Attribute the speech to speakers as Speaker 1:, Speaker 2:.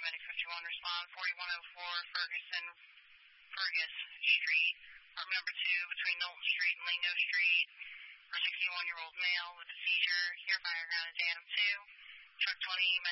Speaker 1: paramedic 51 respond, 4104 Fergus Street, apartment number 2 between Knowlton Street and Lingo Street, for 61-year-old male with a seizure, here fire ground is Adam 2, truck 20.